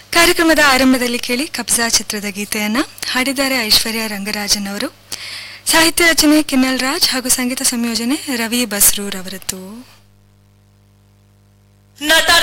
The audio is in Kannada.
ಕಾರ್ಯಕ್ರಮದ ಆರಂಭದಲ್ಲಿ ಕೇಳಿ ಕಬ್ಜಾ ಚಿತ್ರದ ಗೀತೆಯನ್ನ ಹಾಡಿದ್ದಾರೆ ಐಶ್ವರ್ಯ ರಂಗರಾಜನ್ ಅವರು. ಸಾಹಿತ್ಯ ರಚನೆ ಕಿನ್ನಲ್ ರಾಜ್ ಹಾಗೂ ಸಂಗೀತ ಸಂಯೋಜನೆ ರವಿ ಬಸ್ರೂರ್ ಅವರದ್ದು. ನಟ